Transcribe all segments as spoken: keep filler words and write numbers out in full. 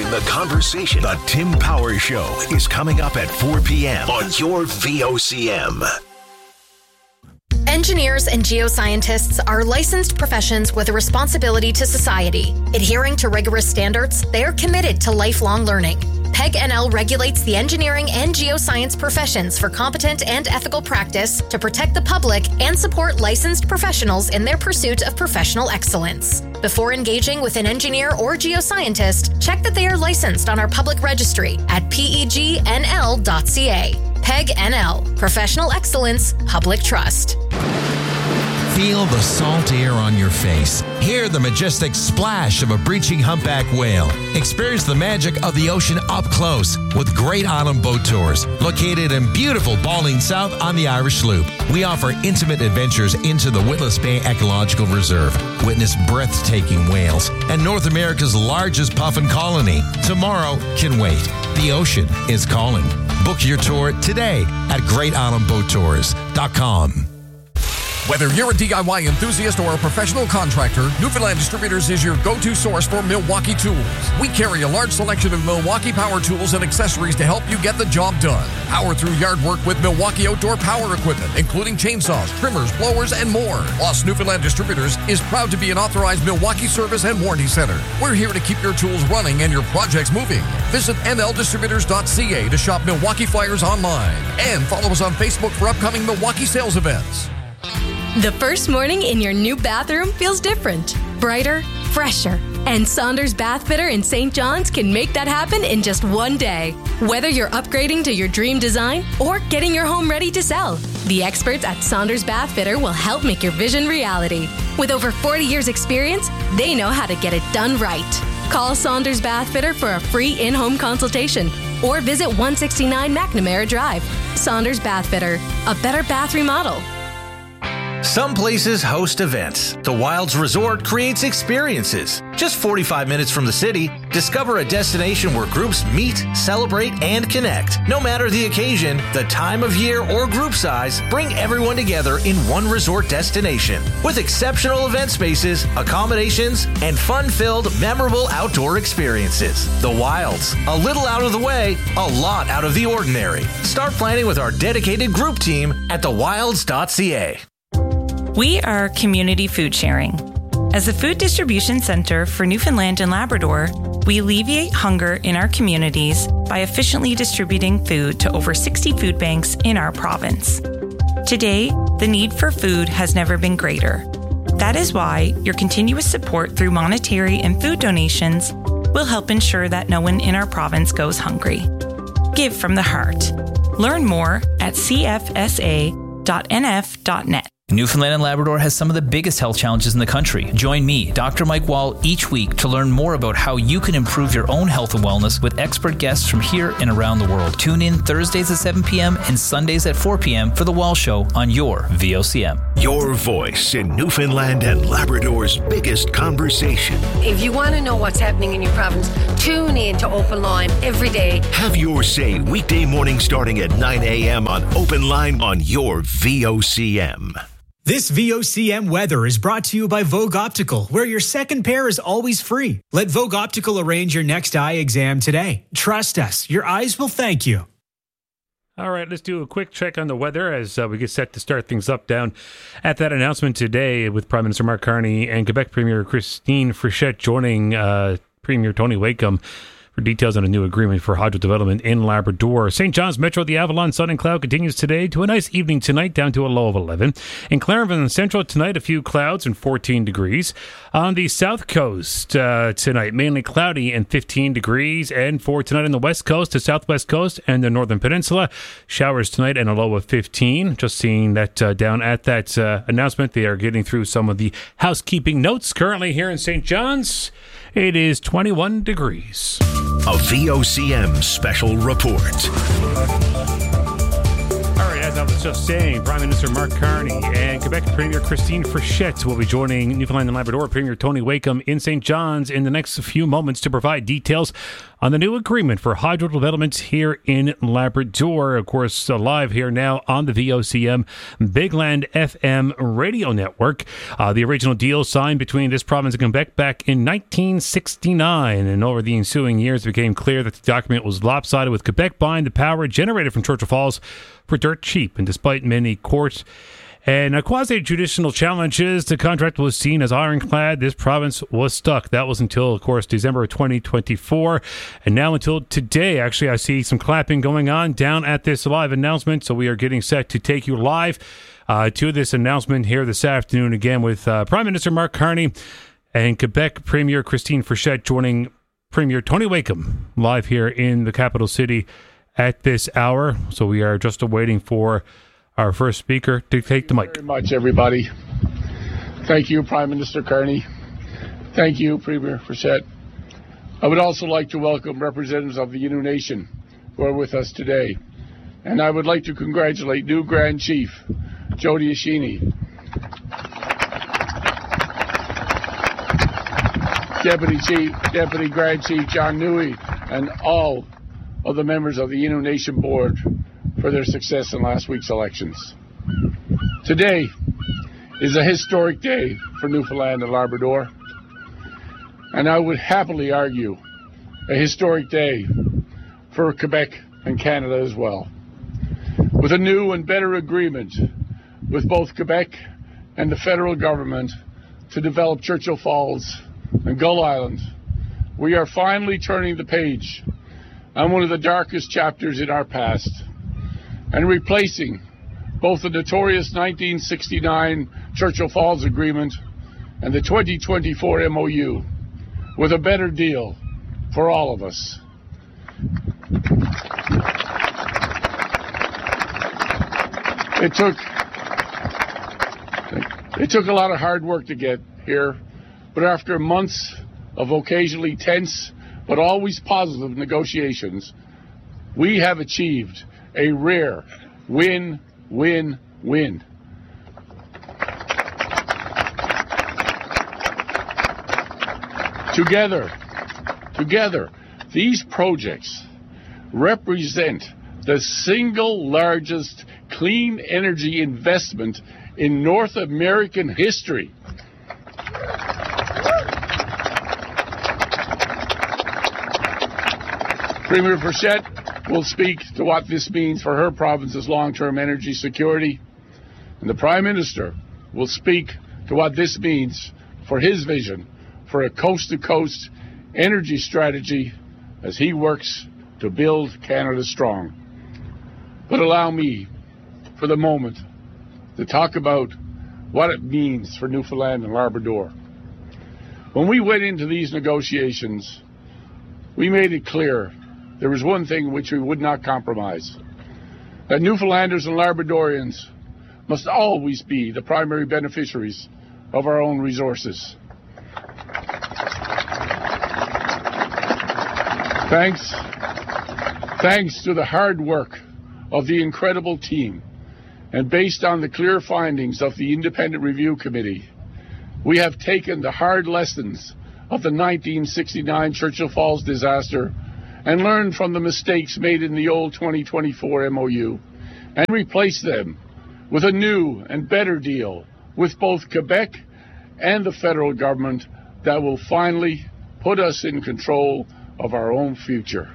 the conversation. The Tim Power Show is coming up at four p.m. on your V O C M. Engineers and geoscientists are licensed professions with a responsibility to society. Adhering to rigorous standards, they are committed to lifelong learning. P E G N L regulates the engineering and geoscience professions for competent and ethical practice to protect the public and support licensed professionals in their pursuit of professional excellence. Before engaging with an engineer or geoscientist, check that they are licensed on our public registry at P E G N L dot C A. P E G N L, Professional Excellence, Public Trust. Feel the salt air on your face. Hear the majestic splash of a breaching humpback whale. Experience the magic of the ocean up close with Great Autumn Boat Tours, located in beautiful Balling South on the Irish Loop. We offer intimate adventures into the Witless Bay Ecological Reserve. Witness breathtaking whales and North America's largest puffin colony. Tomorrow can wait. The ocean is calling. Book your tour today at great autumn boat tours dot com. Whether you're a D I Y enthusiast or a professional contractor, Newfoundland Distributors is your go-to source for Milwaukee tools. We carry a large selection of Milwaukee power tools and accessories to help you get the job done. Power through yard work with Milwaukee outdoor power equipment, including chainsaws, trimmers, blowers, and more. Plus, Newfoundland Distributors is proud to be an authorized Milwaukee service and warranty center. We're here to keep your tools running and your projects moving. Visit N L distributors dot C A to shop Milwaukee flyers online. And follow us on Facebook for upcoming Milwaukee sales events. The first morning in your new bathroom feels different, brighter, fresher. And Saunders Bath Fitter in Saint John's can make that happen in just one day. Whether you're upgrading to your dream design or getting your home ready to sell, the experts at Saunders Bath Fitter will help make your vision reality. With over forty years experience, they know how to get it done right. Call Saunders Bath Fitter for a free in-home consultation or visit one sixty-nine McNamara Drive. Saunders Bath Fitter, a better bath remodel. Some places host events. The Wilds Resort creates experiences. Just forty-five minutes from the city, discover a destination where groups meet, celebrate, and connect. No matter the occasion, the time of year, or group size, bring everyone together in one resort destination. With exceptional event spaces, accommodations, and fun-filled, memorable outdoor experiences. The Wilds. A little out of the way, a lot out of the ordinary. Start planning with our dedicated group team at the wilds dot C A. We are Community Food Sharing. As a food distribution center for Newfoundland and Labrador, we alleviate hunger in our communities by efficiently distributing food to over sixty food banks in our province. Today, the need for food has never been greater. That is why your continuous support through monetary and food donations will help ensure that no one in our province goes hungry. Give from the heart. Learn more at c f s a dot n f dot net. Newfoundland and Labrador has some of the biggest health challenges in the country. Join me, Doctor Mike Wall, each week to learn more about how you can improve your own health and wellness with expert guests from here and around the world. Tune in Thursdays at seven p.m. and Sundays at four p.m. for The Wall Show on your V O C M. Your voice in Newfoundland and Labrador's biggest conversation. If you want to know what's happening in your province, tune in to Open Line every day. Have your say weekday morning starting at nine a.m. on Open Line on your V O C M. This V O C M weather is brought to you by Vogue Optical, where your second pair is always free. Let Vogue Optical arrange your next eye exam today. Trust us, your eyes will thank you. All right, let's do a quick check on the weather as uh, we get set to start things up down at that announcement today with Prime Minister Mark Carney and Quebec Premier Christine Frichette joining uh, Premier Tony Wakeham for details on a new agreement for hydro development in Labrador. Saint John's Metro, the Avalon Sun and Cloud continues today to a nice evening tonight, down to a low of eleven. In Clarenville Central tonight, a few clouds and fourteen degrees. On the south coast uh, tonight, mainly cloudy and fifteen degrees. And for tonight on the west coast, the southwest coast, and the northern peninsula, showers tonight and a low of fifteen. Just seeing that uh, down at that uh, announcement, they are getting through some of the housekeeping notes. Currently here in Saint John's, it is twenty-one degrees. A V O C M special report. All right, as I was just saying, Prime Minister Mark Carney and Quebec Premier Christine Frichette will be joining Newfoundland and Labrador Premier Tony Wakeham in Saint John's in the next few moments to provide details on the new agreement for hydro developments here in Labrador. Of course, uh, live here now on the V O C M Bigland F M radio network. Uh, the original deal signed between this province and Quebec back in nineteen sixty-nine, and over the ensuing years it became clear that the document was lopsided, with Quebec buying the power generated from Churchill Falls for dirt cheap. And despite many court and uh, quasi-judicial challenges, the contract was seen as ironclad. This province was stuck. That was until, of course, December of twenty twenty-four. And now until today, actually, I see some clapping going on down at this live announcement. So we are getting set to take you live uh, to this announcement here this afternoon, again with uh, Prime Minister Mark Carney and Quebec Premier Christine Frechette joining Premier Tony Wakeham live here in the capital city at this hour. So we are just awaiting for our first speaker to take the mic. Thank you very much, everybody. Thank you, Prime Minister Carney. Thank you, Premier Frechette. I would also like to welcome representatives of the Innu Nation who are with us today. And I would like to congratulate new Grand Chief Jody Ashini, Deputy Chief, Deputy Grand Chief John Newey, and all of the members of the Innu Nation Board for their success in last week's elections. Today is a historic day for Newfoundland and Labrador, and I would happily argue a historic day for Quebec and Canada as well. With a new and better agreement with both Quebec and the federal government to develop Churchill Falls and Gull Island, we are finally turning the page on one of the darkest chapters in our past, and replacing both the notorious nineteen sixty-nine Churchill Falls Agreement and the twenty twenty-four M O U with a better deal for all of us. It took, it took a lot of hard work to get here, but after months of occasionally tense but always positive negotiations, we have achieved a rare win-win-win. Together, together, these projects represent the single largest clean energy investment in North American history. Premier Frechette will speak to what this means for her province's long-term energy security, and the Prime Minister will speak to what this means for his vision for a coast-to-coast energy strategy as he works to build Canada strong. But allow me, for the moment, to talk about what it means for Newfoundland and Labrador. When we went into these negotiations, we made it clear there was one thing which we would not compromise: that Newfoundlanders and Labradorians must always be the primary beneficiaries of our own resources. Thanks, thanks to the hard work of the incredible team, and based on the clear findings of the Independent Review Committee, we have taken the hard lessons of the nineteen sixty-nine Churchill Falls disaster and learned from the mistakes made in the old twenty twenty-four M O U and replaced them with a new and better deal with both Quebec and the federal government that will finally put us in control of our own future.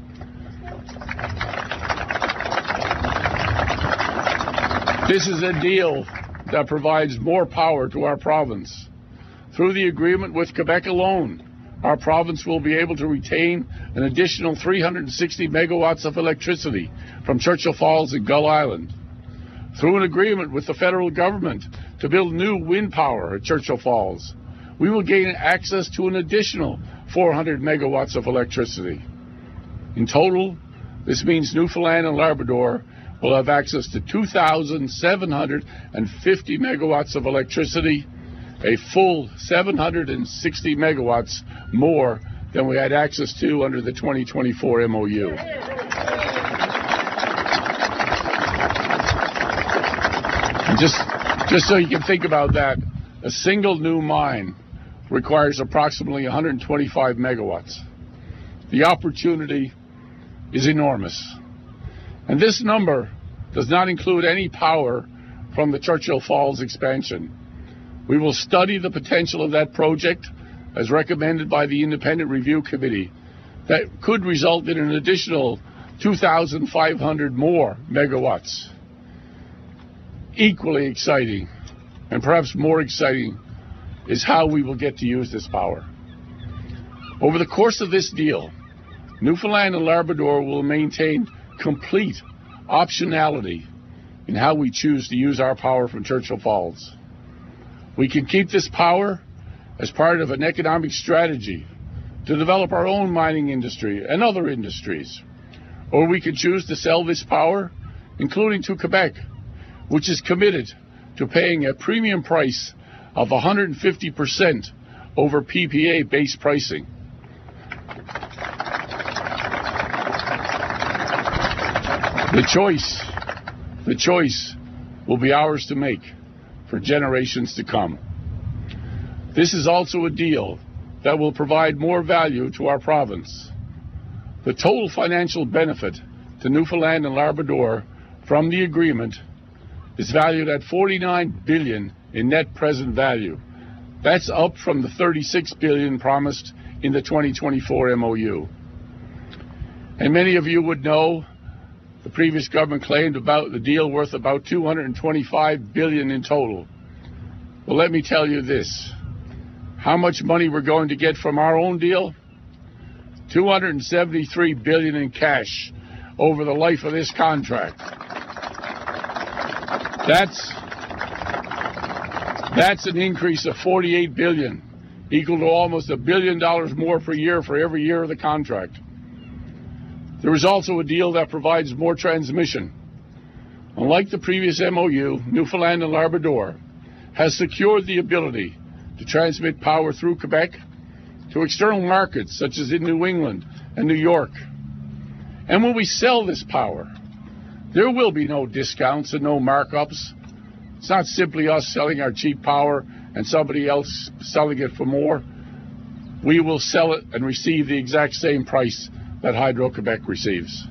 This is a deal that provides more power to our province. Through the agreement with Quebec alone, our province will be able to retain an additional three hundred sixty megawatts of electricity from Churchill Falls and Gull Island. Through an agreement with the federal government to build new wind power at Churchill Falls, we will gain access to an additional four hundred megawatts of electricity. In total, this means Newfoundland and Labrador will have access to two thousand seven hundred fifty megawatts of electricity, a full seven hundred sixty megawatts more than we had access to under the twenty twenty-four M O U. And just, just so you can think about that, a single new mine requires approximately one hundred twenty-five megawatts. The opportunity is enormous. And this number does not include any power from the Churchill Falls expansion. We will study the potential of that project as recommended by the Independent Review Committee that could result in an additional two thousand five hundred more megawatts. Equally exciting, and perhaps more exciting, is how we will get to use this power. Over the course of this deal, Newfoundland and Labrador will maintain complete optionality in how we choose to use our power from Churchill Falls. We can keep this power as part of an economic strategy to develop our own mining industry and other industries. Or we can choose to sell this power, including to Quebec, which is committed to paying a premium price of one hundred fifty percent over P P A-based pricing. The choice, the choice will be ours to make for generations to come. This is also a deal that will provide more value to our province. The total financial benefit to Newfoundland and Labrador from the agreement is valued at forty-nine billion dollars in net present value. That's up from the thirty-six billion dollars promised in the twenty twenty-four M O U. And many of you would know the previous government claimed about the deal worth about two hundred twenty-five billion dollars in total. Well, let me tell you this. How much money we're going to get from our own deal? two hundred seventy-three billion dollars in cash over the life of this contract. That's that's an increase of forty-eight billion dollars, equal to almost a billion dollars more per year for every year of the contract. There is also a deal that provides more transmission. Unlike the previous M O U, Newfoundland and Labrador has secured the ability to transmit power through Quebec to external markets such as in New England and New York. And when we sell this power, there will be no discounts and no markups. It's not simply us selling our cheap power and somebody else selling it for more. We will sell it and receive the exact same price that Hydro-Quebec receives.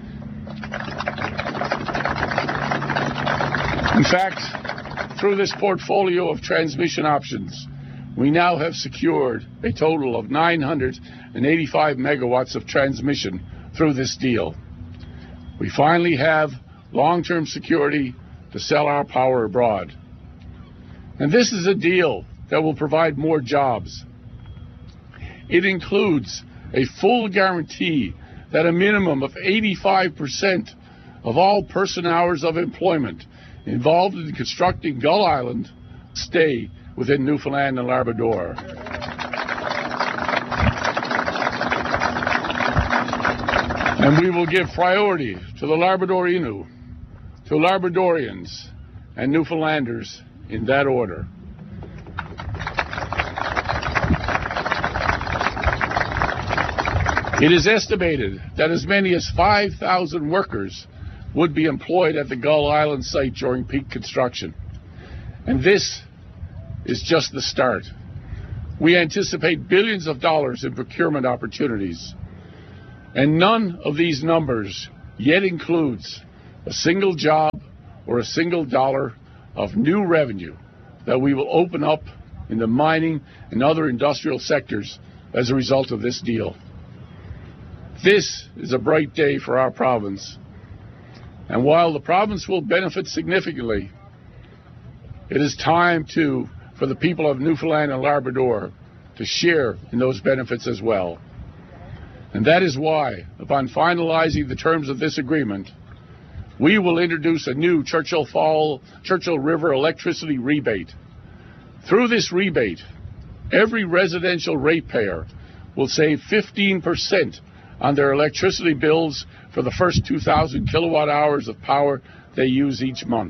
In fact, through this portfolio of transmission options, we now have secured a total of nine hundred eighty-five megawatts of transmission through this deal. We finally have long-term security to sell our power abroad. And this is a deal that will provide more jobs. It includes a full guarantee that a minimum of eighty-five percent of all person hours of employment involved in constructing Gull Island stay within Newfoundland and Labrador. And we will give priority to the Labrador Innu, to Labradorians and Newfoundlanders in that order. It is estimated that as many as five thousand workers would be employed at the Gull Island site during peak construction. And this is just the start. We anticipate billions of dollars in procurement opportunities. And none of these numbers yet includes a single job or a single dollar of new revenue that we will open up in the mining and other industrial sectors as a result of this deal. This is a bright day for our province. And while the province will benefit significantly, it is time to, for the people of Newfoundland and Labrador to share in those benefits as well. And that is why, upon finalizing the terms of this agreement, we will introduce a new Churchill Fall, Churchill River electricity rebate. Through this rebate, every residential ratepayer will save fifteen percent on their electricity bills for the first two thousand kilowatt hours of power they use each month.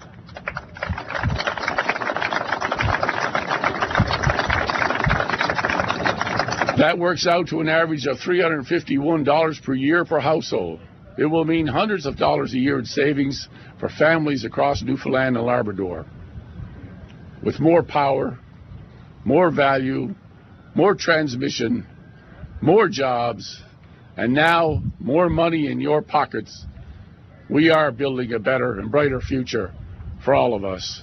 That works out to an average of three hundred fifty-one dollars per year per household. It will mean hundreds of dollars a year in savings for families across Newfoundland and Labrador. With more power, more value, more transmission, more jobs, and now more money in your pockets, we are building a better and brighter future for all of us.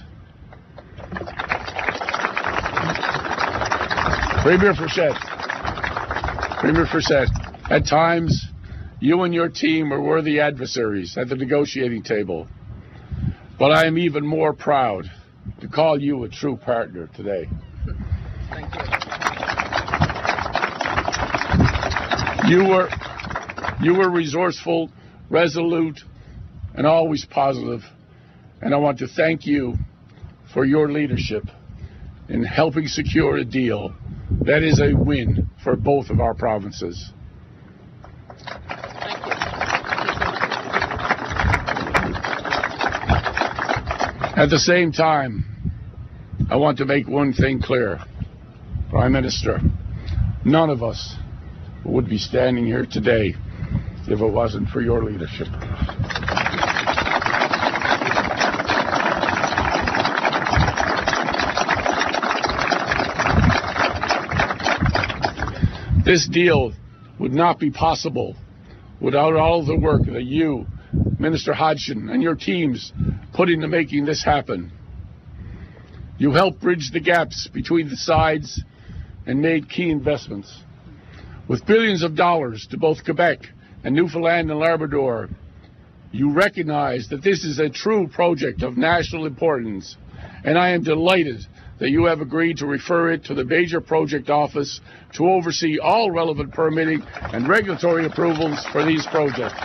Premier Frechette, Premier Frechette, at times, you and your team are worthy adversaries at the negotiating table. But I am even more proud to call you a true partner today. Thank you. You were, you were resourceful, resolute, and always positive. And I want to thank you for your leadership in helping secure a deal that is a win for both of our provinces. At the same time, I want to make one thing clear. Prime Minister, none of us would be standing here today if it wasn't for your leadership. This deal would not be possible without all the work that you, Minister Hodgson, and your teams put into making this happen. You helped bridge the gaps between the sides and made key investments. With billions of dollars to both Quebec and Newfoundland and Labrador, you recognize that this is a true project of national importance, and I am delighted that you have agreed to refer it to the Major Project Office to oversee all relevant permitting and regulatory approvals for these projects.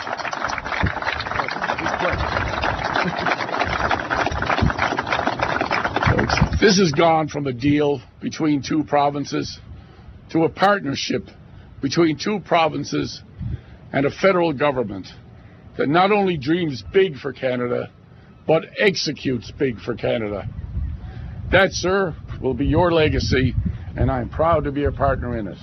This has gone from a deal between two provinces to a partnership between two provinces and a federal government that not only dreams big for Canada, but executes big for Canada. That, sir, will be your legacy, and I'm proud to be a partner in it.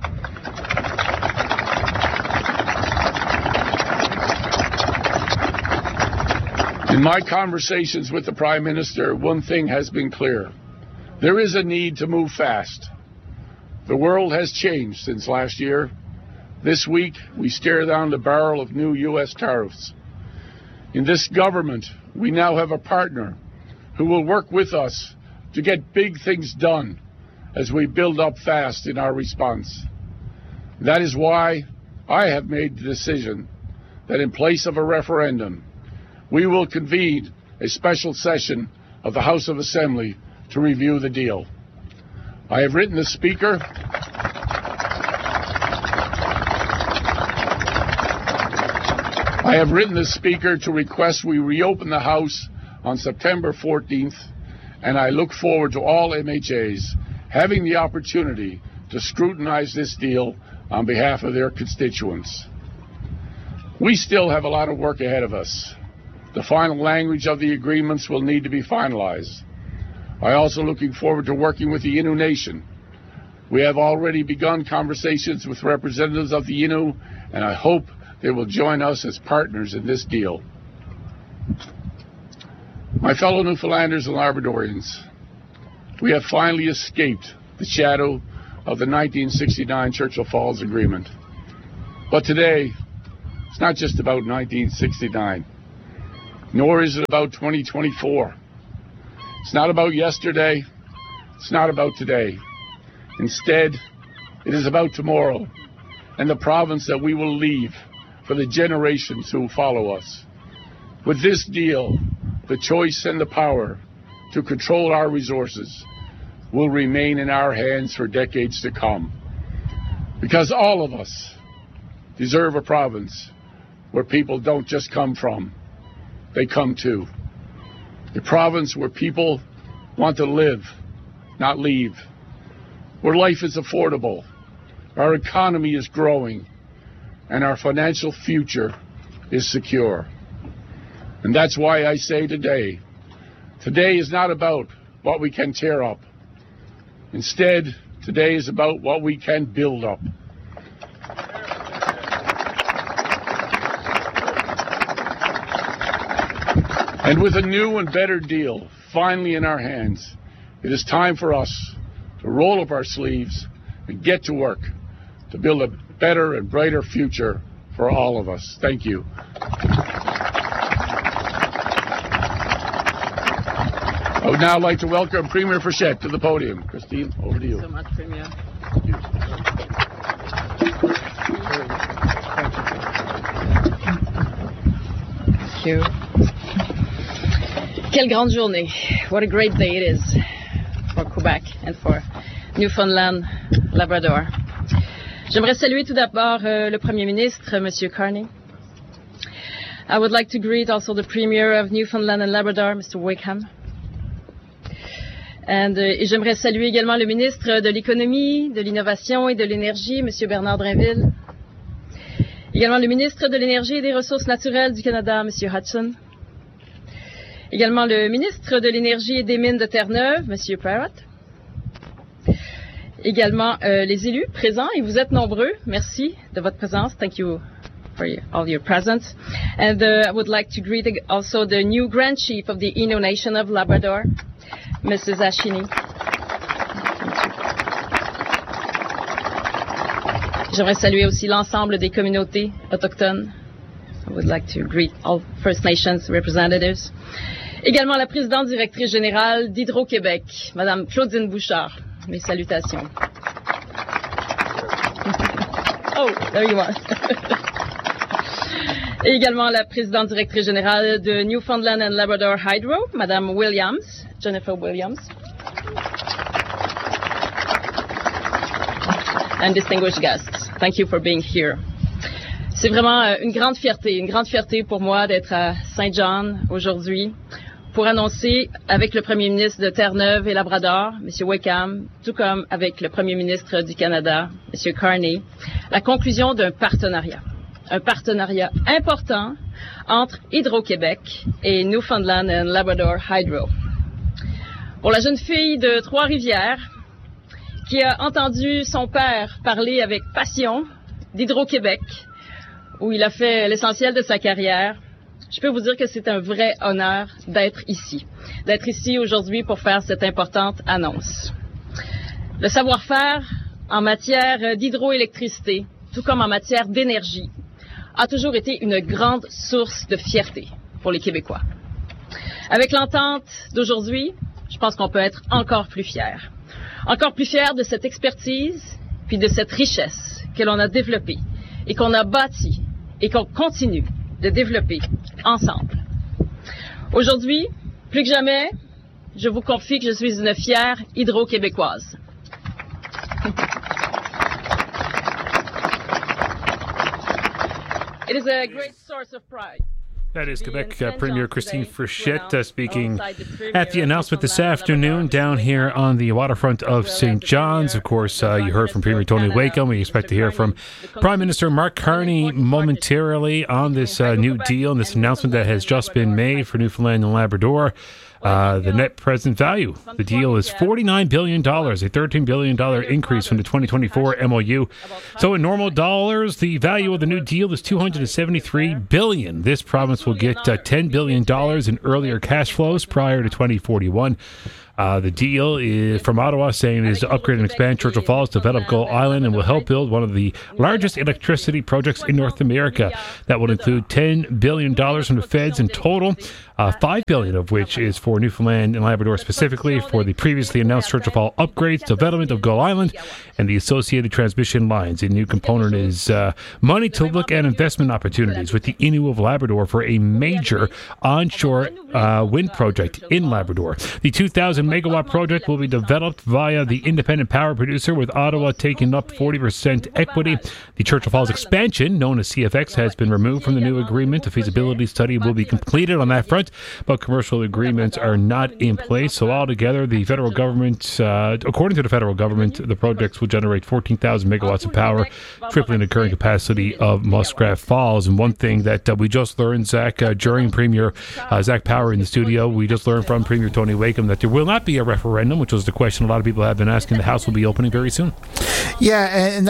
In my conversations with the Prime Minister, one thing has been clear. There is a need to move fast. The world has changed since last year. This week, we stare down the barrel of new U S tariffs. In this government, we now have a partner who will work with us to get big things done as we build up fast in our response. That is why I have made the decision that in place of a referendum, we will convene a special session of the House of Assembly to review the deal. I have written the Speaker I have written the Speaker to request we reopen the House on September fourteenth, and I look forward to all M H As having the opportunity to scrutinize this deal on behalf of their constituents. We still have a lot of work ahead of us. The final language of the agreements will need to be finalized. I also looking forward to working with the Innu Nation. We have already begun conversations with representatives of the Innu, and I hope they will join us as partners in this deal. My fellow Newfoundlanders and Labradorians, we have finally escaped the shadow of the nineteen sixty-nine Churchill Falls Agreement. But today, it's not just about nineteen sixty-nine. Nor is it about twenty twenty-four. It's not about yesterday. It's not about today. Instead, it is about tomorrow and the province that we will leave for the generations who follow us. With this deal, the choice and the power to control our resources will remain in our hands for decades to come. Because all of us deserve a province where people don't just come from, they come to. A province where people want to live, not leave. Where life is affordable, our economy is growing, and our financial future is secure. And that's why I say today, today is not about what we can tear up. Instead, today is about what we can build up. And with a new and better deal finally in our hands, it is time for us to roll up our sleeves and get to work to build a better and brighter future for all of us. Thank you. I would now like to welcome Premier Frechette to the podium. Christine, over to you. Thank you so much, Premier. Thank you. Quelle grande journée. What a great day it is for Quebec and for Newfoundland, Labrador. J'aimerais saluer tout d'abord euh, le Premier ministre, Monsieur Carney. I would like to greet also the Premier of Newfoundland and Labrador, Mister Wakeham. And, euh, et j'aimerais saluer également le ministre de l'Économie, de l'Innovation et de l'Énergie, M. Bernard Drinville. Également le ministre de l'Énergie et des Ressources naturelles du Canada, M. Hudson. Également le ministre de l'Énergie et des Mines de Terre-Neuve, M. Parrott. Également euh, les élus présents, et vous êtes nombreux. Merci de votre présence. Thank you for your, all your presence. And uh, I would like to greet also the new Grand Chief of the Innu Nation of Labrador, Missus Ashini. J'aimerais saluer aussi l'ensemble des communautés autochtones. I would like to greet all First Nations representatives. Également la présidente directrice générale d'Hydro-Québec, Madame Claudine Bouchard. Mes salutations. Oh, there you are. Et également la présidente directrice générale de Newfoundland and Labrador Hydro, Madame Williams, Jennifer Williams. And distinguished guests, thank you for being here. C'est vraiment une grande fierté, une grande fierté pour moi d'être à Saint John aujourd'hui pour annoncer avec le Premier ministre de Terre-Neuve et Labrador, M. Wakeham, tout comme avec le Premier ministre du Canada, M. Carney, la conclusion d'un partenariat. Un partenariat important entre Hydro-Québec et Newfoundland and Labrador Hydro. Pour la jeune fille de Trois-Rivières, qui a entendu son père parler avec passion d'Hydro-Québec, où il a fait l'essentiel de sa carrière, je peux vous dire que c'est un vrai honneur d'être ici, d'être ici aujourd'hui pour faire cette importante annonce. Le savoir-faire en matière d'hydroélectricité, tout comme en matière d'énergie, a toujours été une grande source de fierté pour les Québécois. Avec l'entente d'aujourd'hui, je pense qu'on peut être encore plus fiers. Encore plus fiers de cette expertise, puis de cette richesse que l'on a développée et qu'on a bâtie et qu'on continue de développer ensemble. Aujourd'hui, plus que jamais, je vous confie que je suis une fière hydro-québécoise. It is a great source of pride. That is Quebec uh, Premier Christine Frechette uh, speaking at the announcement this afternoon down here on the waterfront of Saint John's. Of course, uh, you heard from Premier Tony Wakeham. We expect to hear from Prime Minister Mark Carney momentarily on this uh, new deal and this announcement that has just been made for Newfoundland and Labrador. Uh, the net present value, the deal is forty-nine billion dollars, a thirteen billion dollars increase from the twenty twenty-four M O U. So in normal dollars, the value of the new deal is two hundred seventy-three billion dollars. This province will get uh, ten billion dollars in earlier cash flows prior to twenty forty-one. Uh, the deal is from Ottawa saying it is to upgrade and expand Churchill Falls, develop Gull Island, and will help build one of the largest electricity projects in North America. That will include ten billion dollars from the feds in total, uh, five billion dollars of which is for Newfoundland and Labrador specifically for the previously announced Churchill Falls upgrades, development of Gull Island, and the associated transmission lines. The new component is uh, money to look at investment opportunities with the Innu of Labrador for a major onshore uh, wind project in Labrador. The two thousand megawatt project will be developed via the independent power producer, with Ottawa taking up forty percent equity. The Churchill Falls expansion, known as C F X, has been removed from the new agreement. The feasibility study will be completed on that front, but commercial agreements are not in place. So altogether, the federal government, uh, according to the federal government, the projects will generate fourteen thousand megawatts of power, tripling the current capacity of Muskrat Falls. And one thing that uh, we just learned, Zach, uh, during Premier uh, Zach Power in the studio, we just learned from Premier Tony Wakeham that there will not be a referendum, which was the question a lot of people have been asking. The House will be opening very soon. Yeah, and that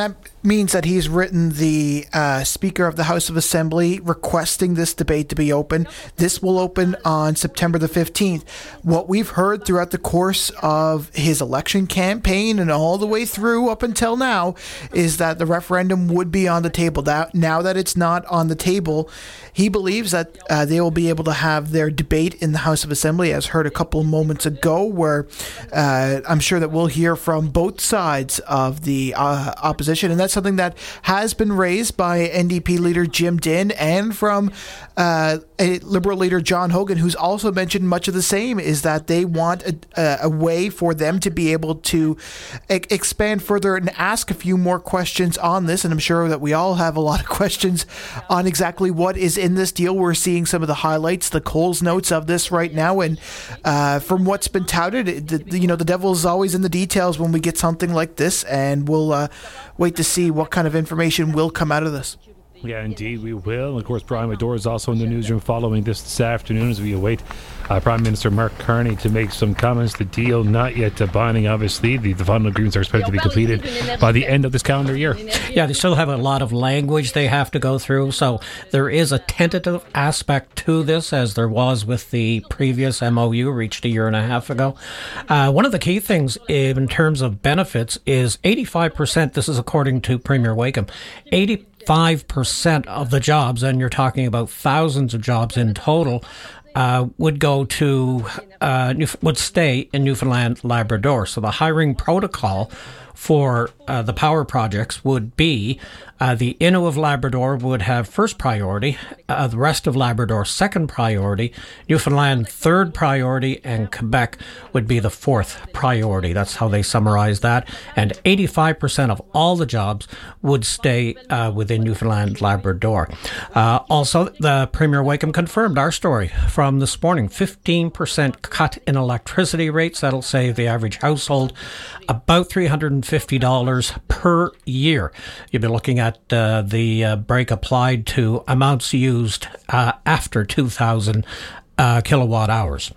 means that he's written the uh, Speaker of the House of Assembly requesting this debate to be open. This will open on September the fifteenth. What we've heard throughout the course of his election campaign and all the way through up until now is that the referendum would be on the table. That, now that it's not on the table, he believes that uh, they will be able to have their debate in the House of Assembly, as heard a couple of moments ago, where uh, I'm sure that we'll hear from both sides of the uh, opposition. And that's something that has been raised by N D P leader Jim Dinn and from uh, a Liberal leader John Hogan, who's also mentioned much of the same, is that they want a, a way for them to be able to e- expand further and ask a few more questions on this. And I'm sure that we all have a lot of questions on exactly what is in this deal. We're seeing some of the highlights, the Coles notes of this right now. And uh, from what's been touted, it, the, you know, the devil is always in the details when we get something like this. And we'll uh, wait to see what kind of information will come out of this. Yeah, indeed, we will. And of course, Brian Medore is also in the newsroom following this this afternoon as we await uh, Prime Minister Mark Carney to make some comments. The deal not yet uh, binding, obviously. The, the final agreements are expected to be completed by the end of this calendar year. Yeah, they still have a lot of language they have to go through, so there is a tentative aspect to this, as there was with the previous M O U reached a year and a half ago. Uh, one of the key things in terms of benefits is eighty-five percent, this is according to Premier Wakeham, eighty Five percent of the jobs, and you're talking about thousands of jobs in total, uh, would go to uh, would stay in Newfoundland, Labrador. So the hiring protocol for uh, the power projects would be uh, the Innu of Labrador would have first priority, uh, the rest of Labrador second priority, Newfoundland third priority, and Quebec would be the fourth priority. That's how they summarize that. And eighty-five percent of all the jobs would stay uh, within Newfoundland, Labrador. Uh, also, the Premier Wakeham confirmed our story from this morning. fifteen percent cut in electricity rates. That'll save the average household about three hundred fifty dollars per year. You'll be looking at uh, the uh, break applied to amounts used uh, after two thousand uh, kilowatt hours.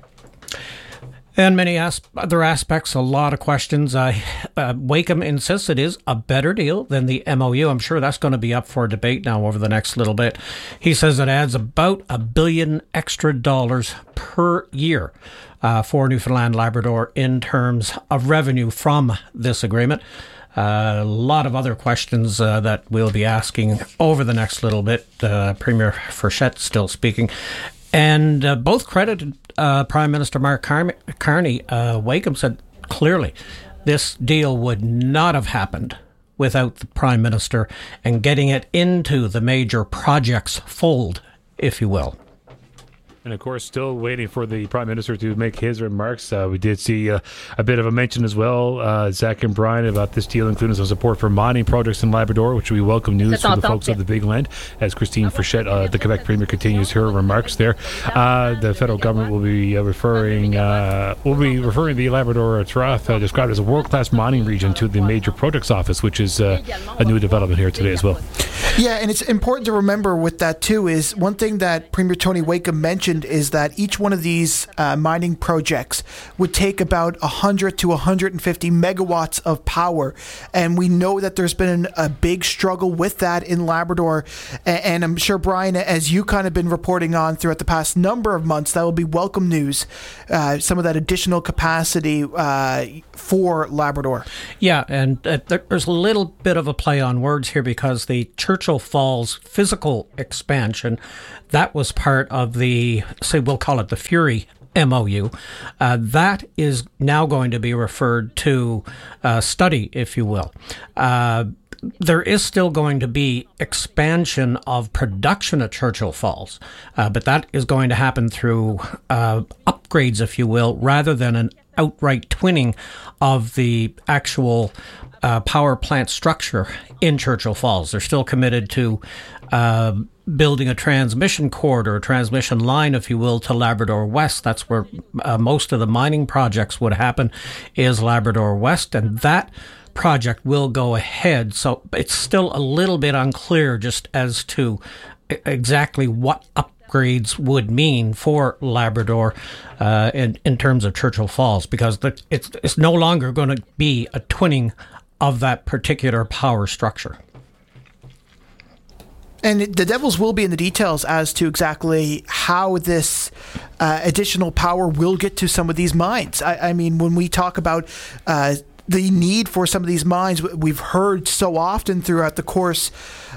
And many as- other aspects, a lot of questions. Uh, uh, Wakeham insists it is a better deal than the M O U. I'm sure that's going to be up for debate now over the next little bit. He says it adds about a billion extra dollars per year uh, for Newfoundland Labrador in terms of revenue from this agreement. Uh, a lot of other questions uh, that we'll be asking over the next little bit. Uh, Premier Frechette still speaking. And uh, both credited uh, Prime Minister Mark Car- Carney. Uh, Wakeham said clearly this deal would not have happened without the Prime Minister and getting it into the major projects fold, if you will. And of course, still waiting for the Prime Minister to make his remarks. Uh, we did see uh, a bit of a mention as well, uh, Zach and Brian, about this deal, including some support for mining projects in Labrador, which we welcome news to the folks of the Big Land. As Christine Frechette, uh, the Quebec Premier, continues her remarks there. Uh, the federal government will be uh, referring uh, will be referring the Labrador Trough, uh, described as a world-class mining region, to the Major Projects Office, which is uh, a new development here today as well. Yeah, and it's important to remember with that too is one thing that Premier Tony Wakeham mentioned is that each one of these uh, mining projects would take about one hundred to one hundred fifty megawatts of power, and we know that there's been a big struggle with that in Labrador, and, and I'm sure, Brian, as you kind of been reporting on throughout the past number of months, that will be welcome news, uh, some of that additional capacity uh, for Labrador. Yeah, and uh, there's a little bit of a play on words here because the Churchill Falls physical expansion, that was part of the, say, we'll call it the Fury M O U. Uh, that is now going to be referred to uh, study, if you will. Uh, there is still going to be expansion of production at Churchill Falls, uh, but that is going to happen through uh, upgrades, if you will, rather than an outright twinning of the actual uh, power plant structure in Churchill Falls. They're still committed to uh, building a transmission corridor, a transmission line, if you will, to Labrador West. That's where uh, most of the mining projects would happen, is Labrador West, and that project will go ahead. So it's still a little bit unclear just as to exactly what upgrades would mean for Labrador uh, in, in terms of Churchill Falls, because the, it's, it's no longer going to be a twinning of that particular power structure. And the devils will be in the details as to exactly how this uh, additional power will get to some of these mines. I, I mean, when we talk about uh, the need for some of these mines, we've heard so often throughout the course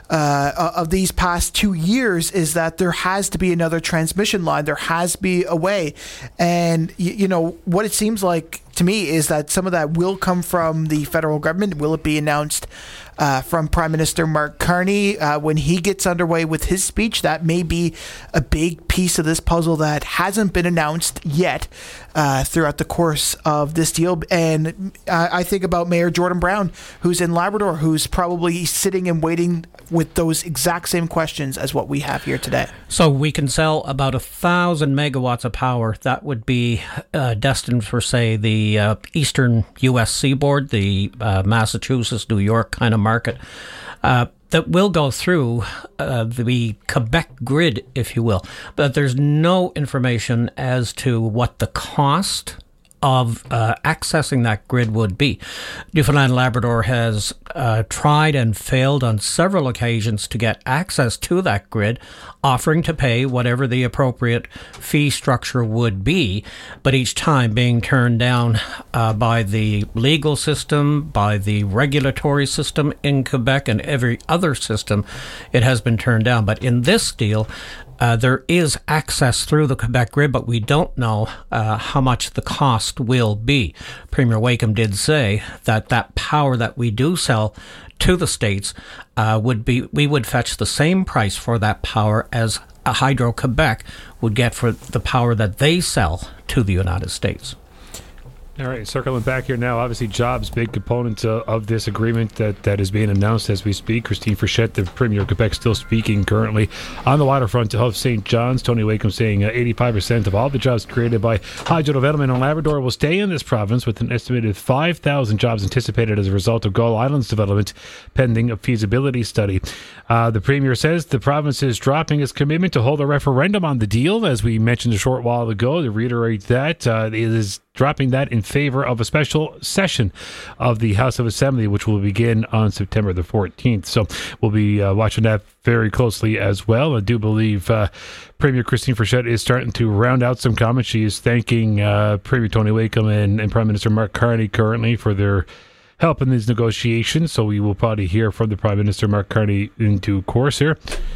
uh, of these past two years is that there has to be another transmission line. There has to be a way. And, you, you know, what it seems like to me is that some of that will come from the federal government. Will it be announced Uh, from Prime Minister Mark Carney uh, when he gets underway with his speech? That may be a big piece of this puzzle that hasn't been announced yet uh, throughout the course of this deal. And uh, I think about Mayor Jordan Brown, who's in Labrador, who's probably sitting and waiting with those exact same questions as what we have here today. So we can sell about a thousand megawatts of power. That would be uh, destined for, say, the uh, eastern U S seaboard, the uh, Massachusetts, New York kind of market, uh, that will go through uh, the Quebec grid, if you will. But there's no information as to what the cost of uh, accessing that grid would be. Newfoundland Labrador has uh, tried and failed on several occasions to get access to that grid, offering to pay whatever the appropriate fee structure would be, but each time being turned down uh, by the legal system, by the regulatory system in Quebec, and every other system. It has been turned down. But in this deal, Uh, there is access through the Quebec grid, but we don't know uh, how much the cost will be. Premier Wakeham did say that that power that we do sell to the states uh, would be, we would fetch the same price for that power as Hydro-Quebec would get for the power that they sell to the United States. All right, circling back here now, obviously jobs, big component uh, of this agreement that, that is being announced as we speak. Christine Frechette, the Premier of Quebec, still speaking currently on the waterfront of Saint John's. Tony Wakeham saying uh, eighty-five percent of all the jobs created by hydro development in Labrador will stay in this province, with an estimated five thousand jobs anticipated as a result of Gull Island's development, pending a feasibility study. Uh, the Premier says the province is dropping its commitment to hold a referendum on the deal, as we mentioned a short while ago. To reiterate that, uh, it is dropping that in favor of a special session of the House of Assembly, which will begin on September the fourteenth. So we'll be uh, watching that very closely as well. I do believe uh, Premier Christine Frechette is starting to round out some comments. She is thanking uh, Premier Tony Wakeham and, and Prime Minister Mark Carney currently for their help in these negotiations. So we will probably hear from the Prime Minister Mark Carney in due course here.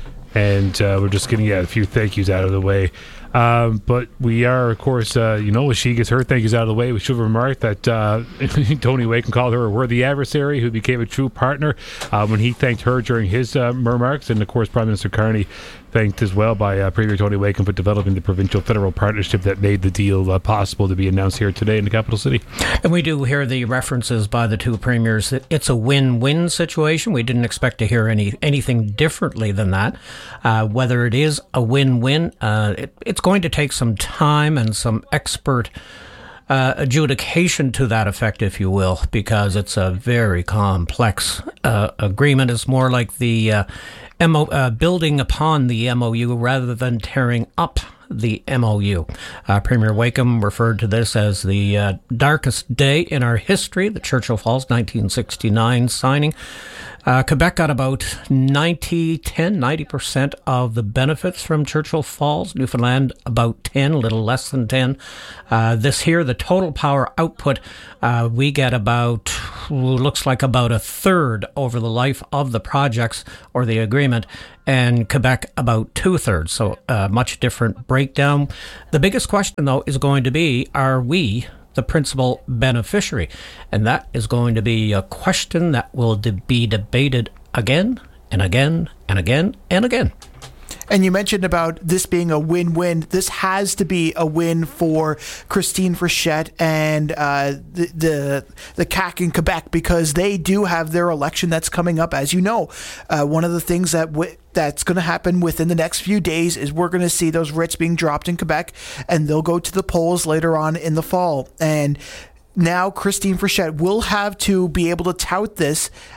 And uh, we're just getting yeah, a few thank yous out of the way. Um, but we are, of course, uh, you know, as she gets her thank yous out of the way, we should remark that uh, Tony Wakeham called her a worthy adversary who became a true partner uh, when he thanked her during his uh, remarks. And, of course, Prime Minister Carney thanked as well by uh, Premier Tony Wakeham for developing the provincial-federal partnership that made the deal uh, possible to be announced here today in the capital city. And we do hear the references by the two premiers that it's a win-win situation. We didn't expect to hear any anything differently than that. Uh, whether it is a win-win, uh, it, it's going to take some time and some expert uh, adjudication to that effect, if you will, because it's a very complex uh, agreement. It's more like the uh, M O, uh, building upon the M O U rather than tearing up the M O U. Uh, Premier Wakeham referred to this as the uh, darkest day in our history, the Churchill Falls nineteen sixty-nine signing. Uh, Quebec got about ninety, ten, ninety percent of the benefits from Churchill Falls. Newfoundland about ten, a little less than ten. Uh, this here, the total power output, uh, we get about, looks like about a third over the life of the projects or the agreement, and Quebec about two-thirds, so a much different breakdown. The biggest question, though, is going to be, are we the principal beneficiary? And that is going to be a question that will de- be debated again and again and again and again. And you mentioned about this being a win-win. This has to be a win for Christine Frechette and uh, the, the the C A Q in Quebec, because they do have their election that's coming up. As you know, uh, one of the things that w- that's going to happen within the next few days is we're going to see those writs being dropped in Quebec, and they'll go to the polls later on in the fall. And now Christine Frechette will have to be able to tout this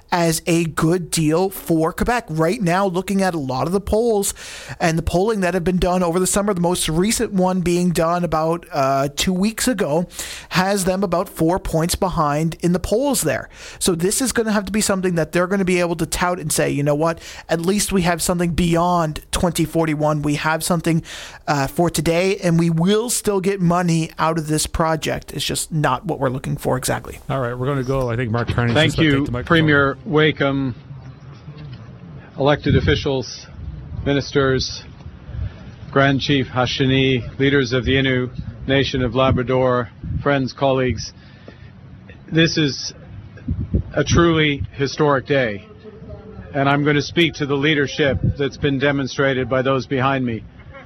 as a good deal for Quebec. Right now, looking at a lot of the polls and the polling that have been done over the summer, the most recent one being done about uh, two weeks ago, has them about four points behind in the polls there. So this is going to have to be something that they're going to be able to tout and say, you know what, at least we have something beyond twenty forty-one. We have something uh, for today, and we will still get money out of this project. It's just not what we're looking for exactly. All right, we're going to go. I think Mark Carney. Thank you, Premier Wakeham, elected officials, ministers, Grand Chief Hashini, leaders of the Innu Nation of Labrador, friends, colleagues. This is a truly historic day, and I'm going to speak to the leadership that's been demonstrated by those behind me.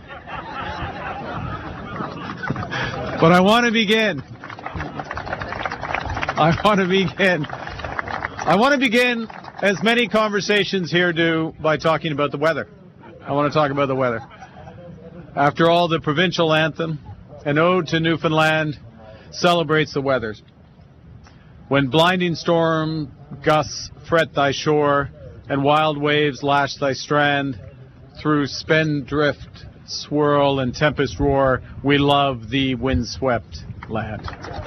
But I want to begin. I want to begin. I want to begin, as many conversations here do, by talking about the weather. I want to talk about the weather. After all, the provincial anthem, an ode to Newfoundland, celebrates the weather. When blinding storm gusts fret thy shore, and wild waves lash thy strand, through spendthrift, swirl, and tempest roar, we love thee, windswept land.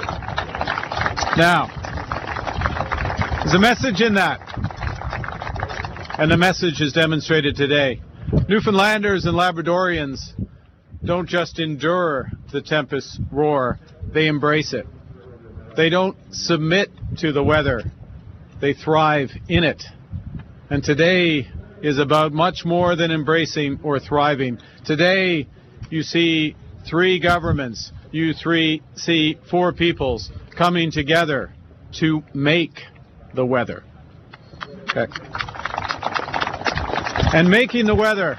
Now, there's a message in that, and the message is demonstrated today. Newfoundlanders and Labradorians don't just endure the tempest's roar, they embrace it. They don't submit to the weather, they thrive in it. And today is about much more than embracing or thriving. Today, you see three governments, you three see four peoples coming together to make the weather. Okay. And making the weather,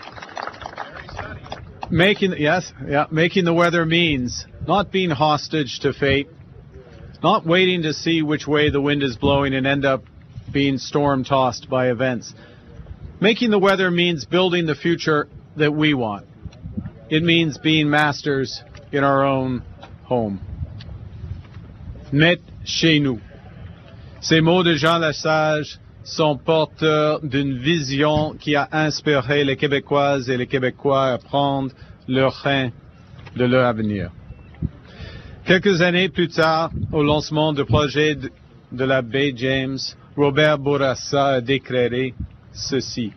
making yes, yeah, making the weather means not being hostage to fate, not waiting to see which way the wind is blowing and end up being storm-tossed by events. Making the weather means building the future that we want. It means being masters in our own home. Net chez nous. Ces mots de Jean Lesage sont porteurs d'une vision qui a inspiré les Québécoises et les Québécois à prendre leur rein de leur avenir. Quelques années plus tard, au lancement du projet de, de la baie James, Robert Bourassa a déclaré ceci.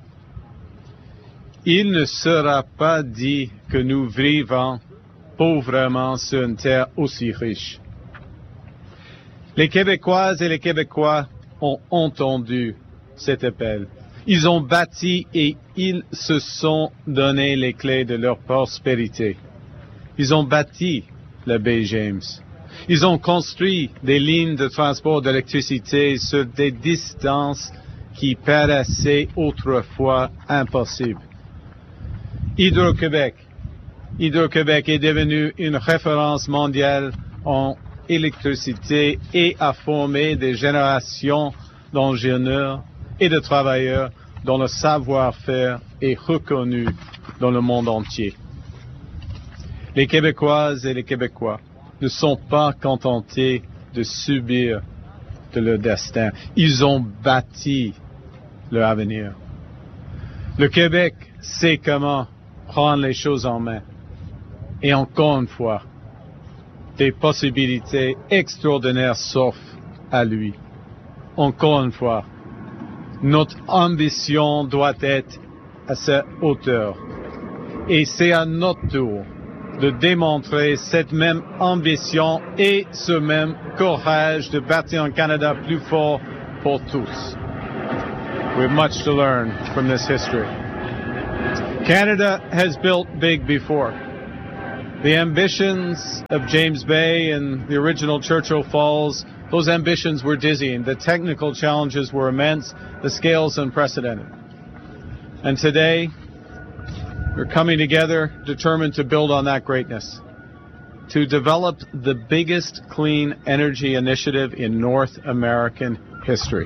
Il ne sera pas dit que nous vivons pauvrement sur une terre aussi riche. Les Québécoises et les Québécois ont entendu cet appel. Ils ont bâti et ils se sont donné les clés de leur prospérité. Ils ont bâti la baie James. Ils ont construit des lignes de transport d'électricité sur des distances qui paraissaient autrefois impossibles. Hydro-Québec. Hydro-Québec est devenu une référence mondiale en électricité et a formé des générations d'ingénieurs et de travailleurs dont le savoir-faire est reconnu dans le monde entier. Les Québécoises et les Québécois ne sont pas contentés de subir de leur destin. Ils ont bâti leur avenir. Le Québec sait comment prendre les choses en main. Et encore une fois, des possibilités extraordinaires s'offrent à lui. Encore une fois, notre ambition doit être à sa hauteur. Et c'est à notre tour de démontrer cette même ambition et ce même courage de bâtir un Canada plus fort pour tous. We have much to learn from this history. Canada has built big before. The ambitions of James Bay and the original Churchill Falls, those ambitions were dizzying. The technical challenges were immense. The scale's unprecedented. And today, we're coming together determined to build on that greatness, to develop the biggest clean energy initiative in North American history.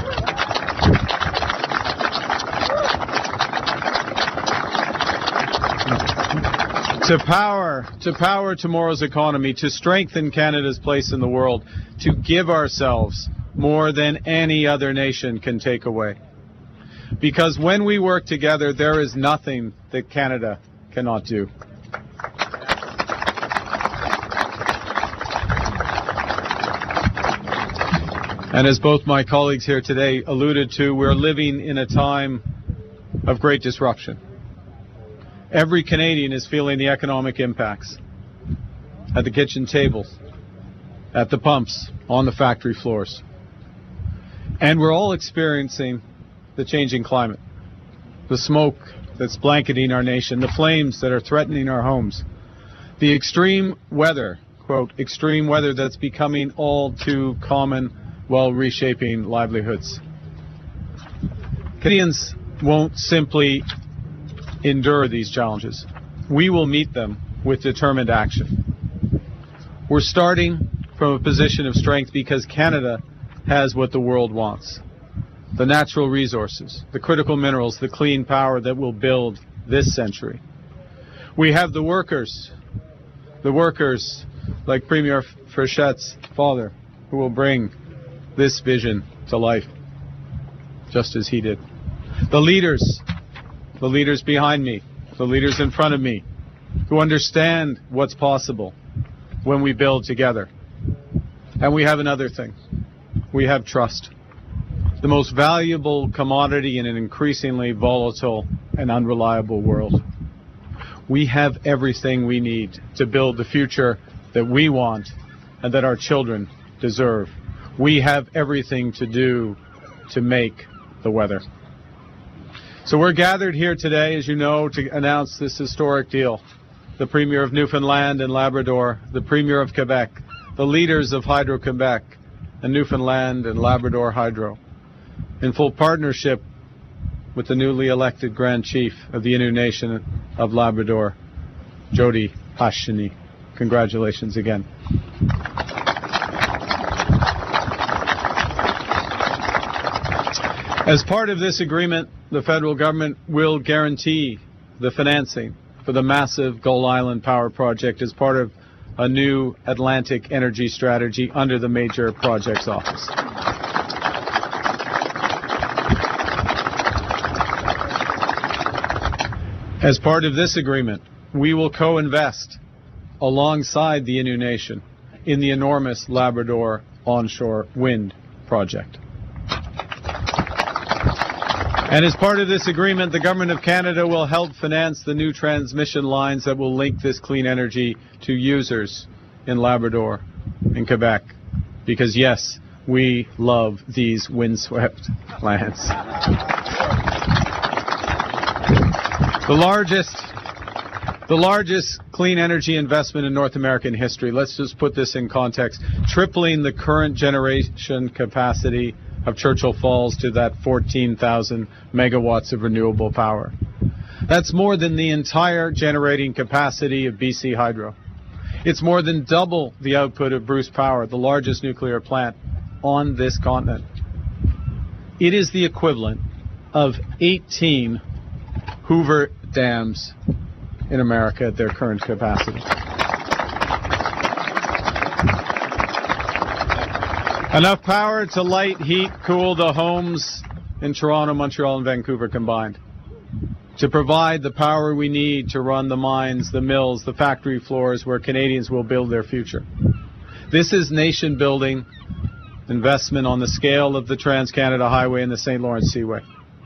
To power, to power tomorrow's economy, to strengthen Canada's place in the world, to give ourselves more than any other nation can take away. Because when we work together, there is nothing that Canada cannot do. And as both my colleagues here today alluded to, we're living in a time of great disruption. Every Canadian is feeling the economic impacts at the kitchen tables, at the pumps, on the factory floors. And we're all experiencing the changing climate, the smoke that's blanketing our nation, the flames that are threatening our homes, the extreme weather, quote, extreme weather that's becoming all too common while reshaping livelihoods. Canadians won't simply endure these challenges. We will meet them with determined action. We're starting from a position of strength because Canada has what the world wants: the natural resources, the critical minerals, the clean power that will build this century. We have the workers, the workers like Premier Frichette's father, who will bring this vision to life, just as he did. The leaders, the leaders behind me, the leaders in front of me, who understand what's possible when we build together. And we have another thing. We have trust. The most valuable commodity in an increasingly volatile and unreliable world. We have everything we need to build the future that we want and that our children deserve. We have everything to do to make the weather. So we're gathered here today, as you know, to announce this historic deal. The Premier of Newfoundland and Labrador, the Premier of Quebec, the leaders of Hydro-Quebec and Newfoundland and Labrador Hydro, in full partnership with the newly elected Grand Chief of the Innu Nation of Labrador, Jody Hashini. Congratulations again. As part of this agreement, the federal government will guarantee the financing for the massive Gull Island Power Project as part of a new Atlantic energy strategy under the Major Projects Office. As part of this agreement, we will co-invest alongside the Innu Nation in the enormous Labrador onshore wind project. And as part of this agreement, the Government of Canada will help finance the new transmission lines that will link this clean energy to users in Labrador and Quebec. Because yes, we love these windswept lands. The largest, the largest clean energy investment in North American history. Let's just put this in context. Tripling the current generation capacity of Churchill Falls to that fourteen thousand megawatts of renewable power. That's more than the entire generating capacity of B C Hydro. It's more than double the output of Bruce Power, the largest nuclear plant on this continent. It is the equivalent of eighteen Hoover dams in America at their current capacity. Enough power to light, heat, cool the homes in Toronto, Montreal, and Vancouver combined. To provide the power we need to run the mines, the mills, the factory floors where Canadians will build their future. This is nation-building investment on the scale of the Trans-Canada Highway and the Saint Lawrence Seaway.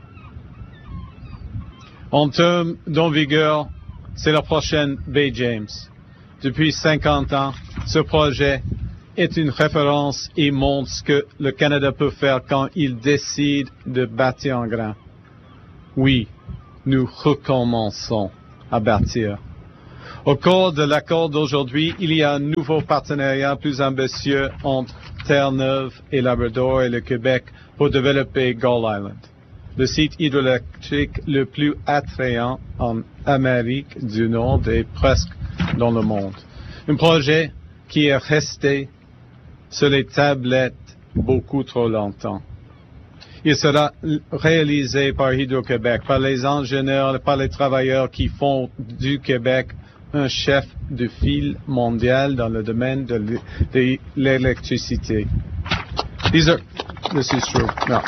En termes d'envergure, c'est la prochaine Bay James. Depuis cinquante ans, ce projet est une référence et montre ce que le Canada peut faire quand il décide de bâtir en grand. Oui, nous recommençons à bâtir. Au cours de l'accord d'aujourd'hui, il y a un nouveau partenariat plus ambitieux entre Terre-Neuve et Labrador et le Québec pour développer Gull Island, le site hydroélectrique le plus attrayant en Amérique du Nord et presque dans le monde. Un projet qui est resté sur les tablettes beaucoup trop longtemps. Il sera réalisé par Hydro-Québec, par les ingénieurs et par les travailleurs qui font du Québec un chef de file mondial dans le domaine de l'électricité. These are, this is true, no.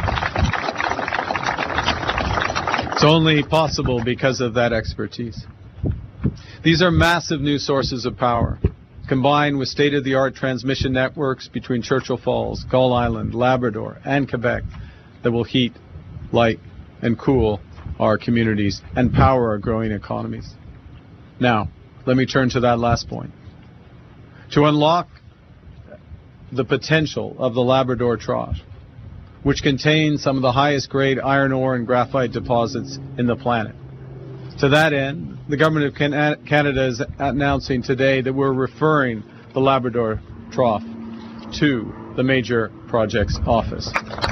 It's only possible because of that expertise. These are massive new sources of power, combined with state-of-the-art transmission networks between Churchill Falls, Gull Island, Labrador, and Quebec that will heat, light, and cool our communities and power our growing economies. Now, let me turn to that last point. To unlock the potential of the Labrador Trough, which contains some of the highest grade iron ore and graphite deposits in the planet. To that end, the Government of Canada is announcing today that we're referring the Labrador Trough to the Major Projects Office.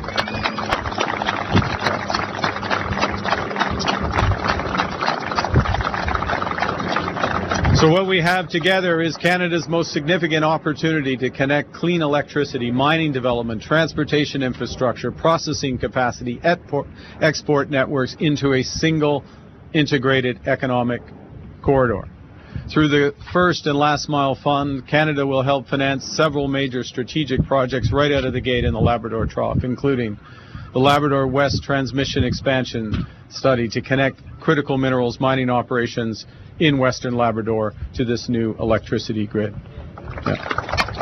So what we have together is Canada's most significant opportunity to connect clean electricity, mining development, transportation infrastructure, processing capacity, export networks into a single integrated economic corridor. Through the First and Last Mile Fund, Canada will help finance several major strategic projects right out of the gate in the Labrador Trough, including the Labrador West Transmission Expansion Study to connect critical minerals mining operations in Western Labrador to this new electricity grid. Yeah.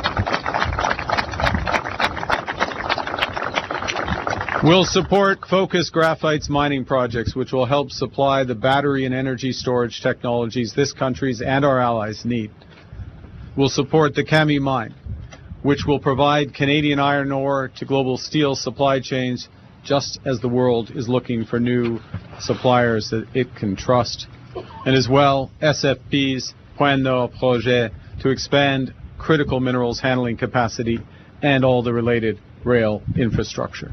We'll support Focus Graphite's mining projects, which will help supply the battery and energy storage technologies this country's and our allies need. We'll support the Kami mine, which will provide Canadian iron ore to global steel supply chains, just as the world is looking for new suppliers that it can trust. And as well, S F P's Point Nord project to expand critical minerals handling capacity and all the related rail infrastructure.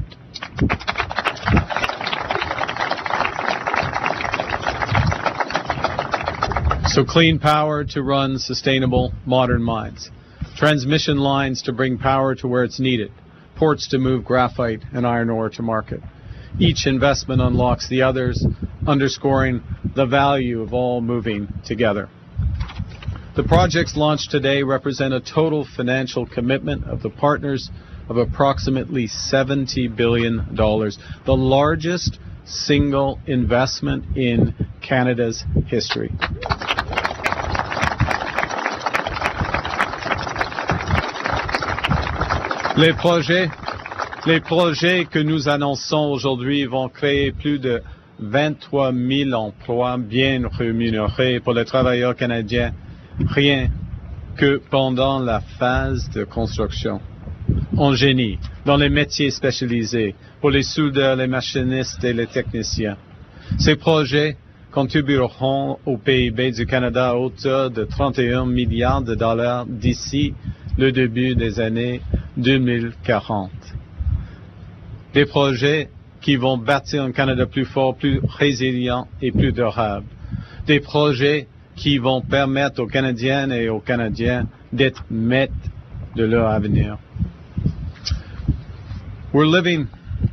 So clean power to run sustainable modern mines, transmission lines to bring power to where it's needed, ports to move graphite and iron ore to market. Each investment unlocks the others, underscoring the value of all moving together. The projects launched today represent a total financial commitment of the partners of approximately seventy billion dollars, the largest single investment in Canada's history. Les projets, les projets que nous annonçons aujourd'hui vont créer plus de vingt-trois mille emplois bien rémunérés pour les travailleurs canadiens, rien que pendant la phase de construction. En génie, dans les métiers spécialisés, pour les soudeurs, les machinistes et les techniciens. Ces projets contribueront au P I B du Canada à hauteur de trente et un milliards de dollars d'ici le début des années deux mille quarante. Des projets qui vont bâtir un Canada plus fort, plus résilient et plus durable. Des projets qui vont permettre aux Canadiennes et aux Canadiens d'être maîtres de leur avenir. We're living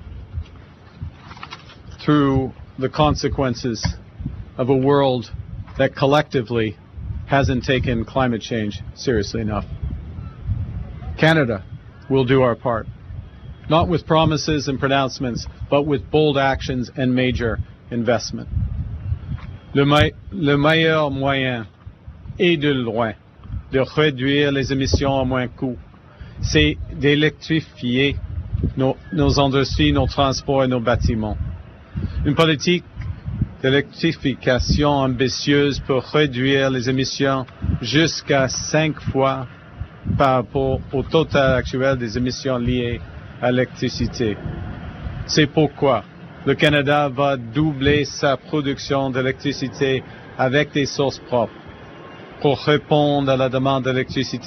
through the consequences of a world that collectively hasn't taken climate change seriously enough. Canada will do our part, not with promises and pronouncements, but with bold actions and major investment. Le, me- le meilleur moyen, et de loin, de réduire les émissions à moins coût, c'est d'électrifier nos, nos industries, nos transports et nos bâtiments. Une politique d'électrification ambitieuse pour réduire les émissions jusqu'à cinq fois par rapport au total actuel des émissions liées à l'électricité. C'est pourquoi le Canada va doubler sa production d'électricité avec des sources propres pour répondre à la demande d'électricité